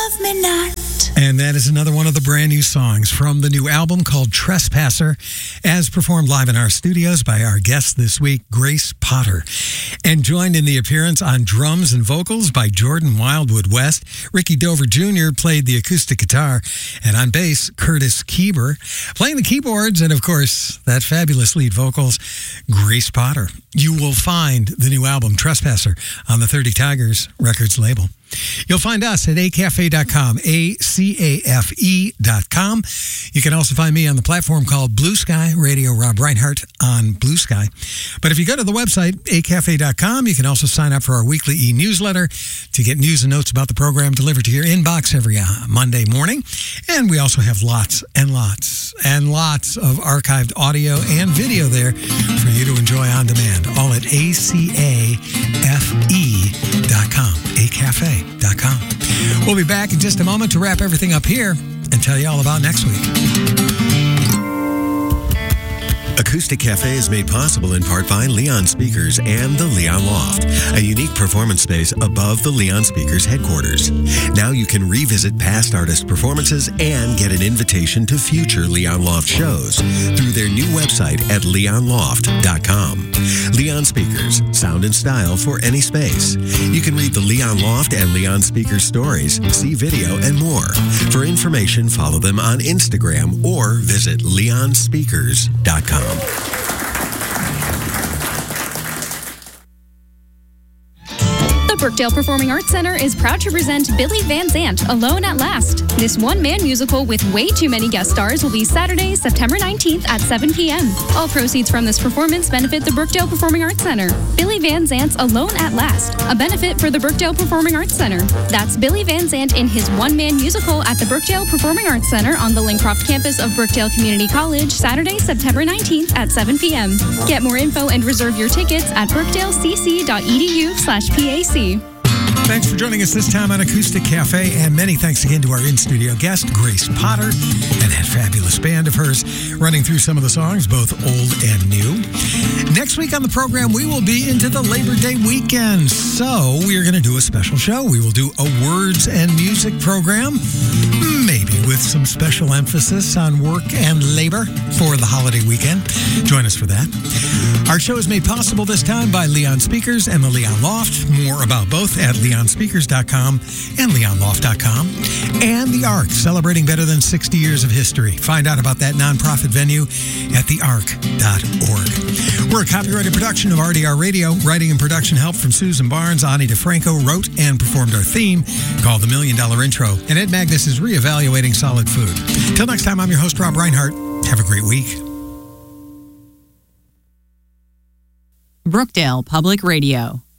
Love me not. And that is another one of the brand new songs from the new album called Trespasser, as performed live in our studios by our guest this week, Grace Potter. And joined in the appearance on drums and vocals by Jordan Wildwood West. Ricky Dover Jr. played the acoustic guitar, and on bass, Curtis Kieber. Playing the keyboards, and of course, that fabulous lead vocals, Grace Potter. You will find the new album, Trespasser, on the 30 Tigers Records label. You'll find us at acafe.com, acafe.com. You can also find me on the platform called Blue Sky Radio, Rob Reinhart on Blue Sky. But if you go to the website, acafe.com, you can also sign up for our weekly e-newsletter to get news and notes about the program delivered to your inbox every Monday morning. And we also have lots and lots and lots of archived audio and video there for you to enjoy on demand, all at acafe.com, acafe.com. We'll be back in just a moment to wrap everything up here and tell you all about next week. Acoustic Cafe is made possible in part by Leon Speakers and the Leon Loft, a unique performance space above the Leon Speakers headquarters. Now you can revisit past artist performances and get an invitation to future Leon Loft shows through their new website at leonloft.com. Leon Speakers, sound and style for any space. You can read the Leon Loft and Leon Speakers stories, see video, and more. For information, follow them on Instagram or visit leonspeakers.com. The Brookdale Performing Arts Center is proud to present Billy Van Zandt, Alone at Last. This one-man musical with way too many guest stars will be Saturday, September 19th at 7 p.m. All proceeds from this performance benefit the Brookdale Performing Arts Center. Billy Van Zandt's Alone at Last, a benefit for the Brookdale Performing Arts Center. That's Billy Van Zandt in his one-man musical at the Brookdale Performing Arts Center on the Lincroft campus of Brookdale Community College, Saturday, September 19th at 7 p.m. Get more info and reserve your tickets at brookdalecc.edu/PAC. Thanks for joining us this time on Acoustic Cafe, and many thanks again to our in-studio guest, Grace Potter, and that fabulous band of hers running through some of the songs, both old and new. Next week on the program, we will be into the Labor Day weekend, so we are going to do a special show. We will do a words and music program, maybe with some special emphasis on work and labor for the holiday weekend. Join us for that. Our show is made possible this time by Leon Speakers and the Leon Loft. More about both at leonspeakers.com and leonloft.com. And the ARC, celebrating better than 60 years of history. Find out about that nonprofit venue at thearc.org. We're a copyrighted production of RDR Radio. Writing and production help from Susan Barnes. Ani DeFranco wrote and performed our theme called The $1 Million Intro. And Ed Magnus is reevaluating solid food. Till next time, I'm your host, Rob Reinhart. Have a great week. Brookdale Public Radio.